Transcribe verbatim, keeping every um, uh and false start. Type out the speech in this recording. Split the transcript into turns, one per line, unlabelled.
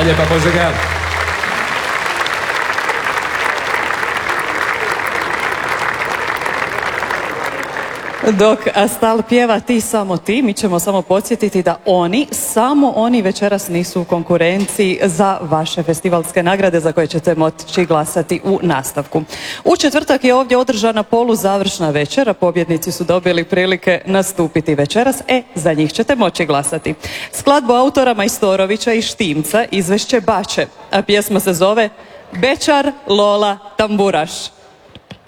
lijepa, poželjam.
Dok Astal pjeva Ti samo ti, mi ćemo samo podsjetiti da oni, samo oni večeras nisu u konkurenciji za vaše festivalske nagrade za koje ćete moći glasati u nastavku. U četvrtak je ovdje održana poluzavršna večera, pobjednici su dobili prilike nastupiti večeras, e, za njih ćete moći glasati. Skladbu autora Majstorovića i Štimca izvešće Bače, a pjesma se zove Bečar Lola Tamburaš.